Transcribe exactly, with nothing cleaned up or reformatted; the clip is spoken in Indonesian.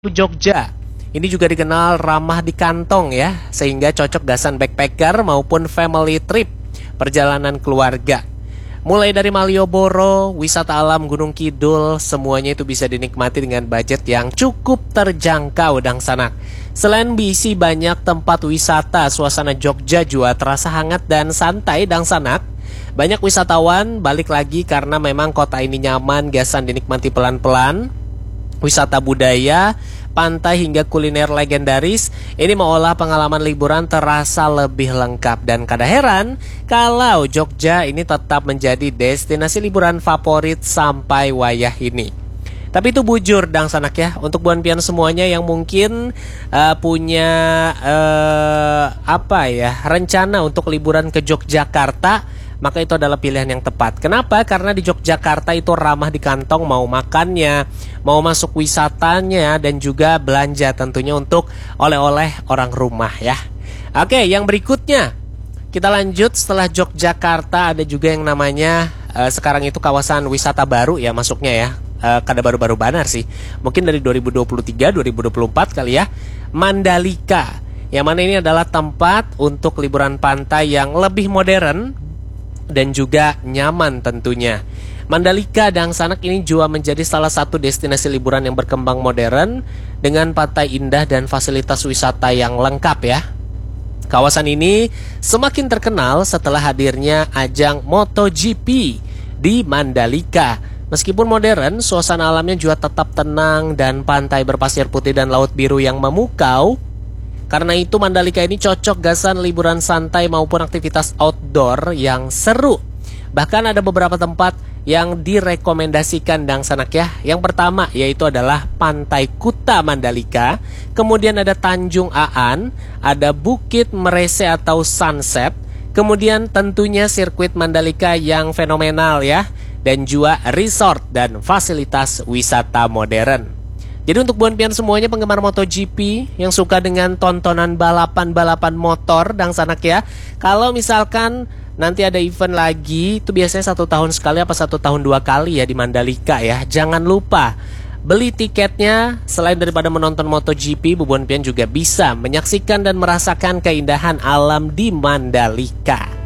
Jogja. Ini juga dikenal ramah di kantong ya, sehingga cocok gasan backpacker maupun family trip, perjalanan keluarga. Mulai dari Malioboro, wisata alam Gunung Kidul, semuanya itu bisa dinikmati dengan budget yang cukup terjangkau dan sanak. Selain bisi banyak tempat wisata, suasana Jogja juga terasa hangat dan santai dan sanak. Banyak wisatawan balik lagi karena memang kota ini nyaman, gasan dinikmati pelan-pelan. Wisata budaya, pantai hingga kuliner legendaris, ini mengolah pengalaman liburan terasa lebih lengkap. Dan kada heran kalau Jogja ini tetap menjadi destinasi liburan favorit sampai wayah ini. Tapi itu bujur dang sanak ya, untuk buan pian semuanya yang mungkin uh, punya uh, apa ya rencana untuk liburan ke Yogyakarta, maka itu adalah pilihan yang tepat. Kenapa? Karena di Yogyakarta itu ramah di kantong, mau makannya, mau masuk wisatanya, dan juga belanja tentunya untuk oleh-oleh orang rumah ya. Oke, yang berikutnya kita lanjut. Setelah Yogyakarta ada juga yang namanya uh, sekarang itu kawasan wisata baru ya masuknya ya. Uh, kada baru-baru banar sih, mungkin dari dua ribu dua puluh tiga dua ribu dua puluh empat kali ya. Mandalika, yang mana ini adalah tempat untuk liburan pantai yang lebih modern dan juga nyaman tentunya. Mandalika dan Sanak ini juga menjadi salah satu destinasi liburan yang berkembang modern dengan pantai indah dan fasilitas wisata yang lengkap ya. Kawasan ini semakin terkenal setelah hadirnya ajang MotoGP di Mandalika. Meskipun modern, suasana alamnya juga tetap tenang dan pantai berpasir putih dan laut biru yang memukau. Karena itu Mandalika ini cocok gasan liburan santai maupun aktivitas outdoor yang seru. Bahkan ada beberapa tempat yang direkomendasikan dang sanak ya. Yang pertama yaitu adalah Pantai Kuta Mandalika. Kemudian ada Tanjung Aan, ada Bukit Merese atau Sunset. Kemudian tentunya sirkuit Mandalika yang fenomenal ya. Dan juga resort dan fasilitas wisata modern. Jadi untuk buan pian semuanya penggemar MotoGP yang suka dengan tontonan balapan-balapan motor dang sanak ya. Kalau misalkan nanti ada event lagi, itu biasanya satu tahun sekali apa satu tahun dua kali ya di Mandalika ya. Jangan lupa beli tiketnya. Selain daripada menonton MotoGP, buan pian juga bisa menyaksikan dan merasakan keindahan alam di Mandalika.